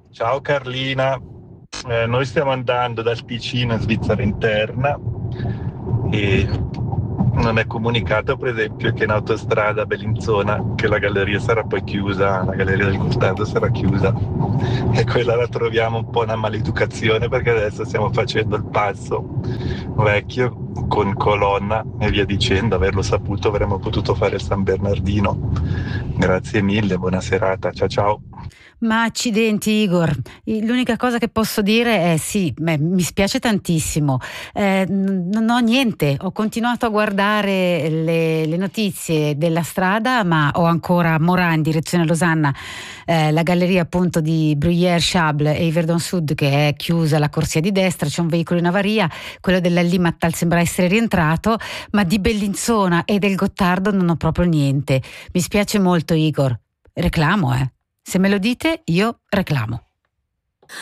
Ciao Carlina. Noi stiamo andando dal Ticino in Svizzera interna e non è comunicato per esempio che in autostrada a Bellinzona che la galleria sarà poi chiusa, la galleria del Gottardo sarà chiusa, e quella la troviamo un po' una maleducazione perché adesso stiamo facendo il passo vecchio con colonna e via dicendo. Averlo saputo avremmo potuto fare il San Bernardino. Grazie mille, buona serata, ciao ciao. Ma accidenti Igor, l'unica cosa che posso dire è sì, mi spiace tantissimo. Non ho niente, ho continuato a guardare le notizie della strada, ma ho ancora Morà in direzione Losanna, la galleria appunto di Bruyère Chable e Yverdon Sud che è chiusa, la corsia di destra, c'è un veicolo in avaria, quello della Limmattal sembra essere rientrato, ma di Bellinzona e del Gottardo non ho proprio niente. Mi spiace molto Igor, reclamo. Se me lo dite, io reclamo.